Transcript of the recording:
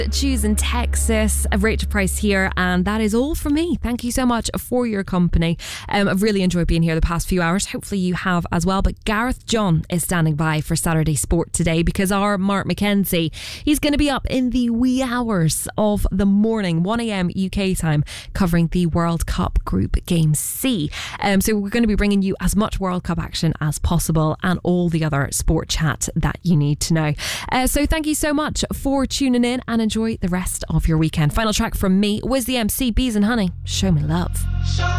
Choose in Texas. Rachel Price here, and that is all from me. Thank you so much for your company. I've really enjoyed being here the past few hours. Hopefully you have as well. But Gareth John is standing by for Saturday Sport today, because our Mark McKenzie, he's going to be up in the wee hours of the morning, 1 a.m. UK time, covering the World Cup Group Game C. So we're going to be bringing you as much World Cup action as possible and all the other sport chat that you need to know. So thank you so much for tuning in, and enjoy the rest of your weekend. Final track from me, Wiz the MC, Bees and Honey, Show Me Love.